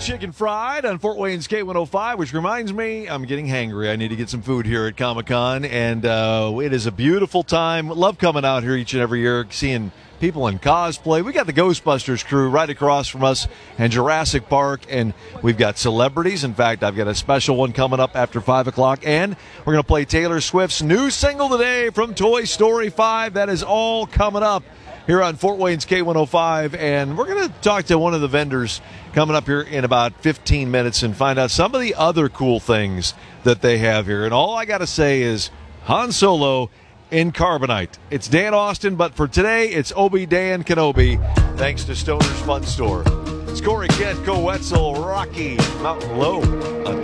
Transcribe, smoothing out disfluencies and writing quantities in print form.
Chicken Fried on Fort Wayne's K105, which reminds me, I'm getting hangry. I need to get some food here at Comic-Con, and it is a beautiful time. Love coming out here each and every year, seeing people in cosplay. We got the Ghostbusters crew right across from us and Jurassic Park, and we've got celebrities. In fact, I've got a special one coming up after 5 o'clock, and we're going to play Taylor Swift's new single today from Toy Story 5. That is all coming up here on Fort Wayne's K105, and we're going to talk to one of the vendors coming up here in about 15 minutes and find out some of the other cool things that they have here. And all I got to say is Han Solo in carbonite. It's Dan Austin, but for today, it's Obi-Dan Kenobi, thanks to Stoner's Fun Store. It's Corey Kent, Co Wetzel, Rocky Mountain Low on